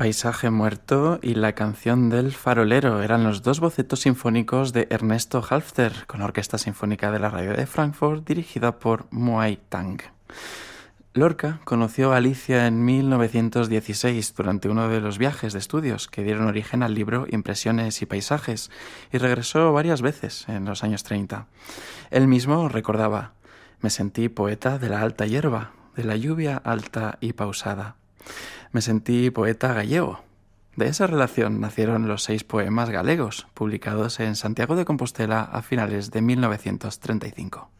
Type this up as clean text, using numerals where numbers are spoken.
Paisaje muerto y La canción del farolero eran los dos bocetos sinfónicos de Ernesto Halffter, con la Orquesta Sinfónica de la Radio de Frankfurt, dirigida por Moai Tang. Lorca conoció a Alicia en 1916 durante uno de los viajes de estudios que dieron origen al libro Impresiones y paisajes, y regresó varias veces en los años 30. Él mismo recordaba: me sentí poeta de la alta hierba, de la lluvia alta y pausada. Me sentí poeta gallego. De esa relación nacieron los 6 poemas galegos, publicados en Santiago de Compostela a finales de 1935.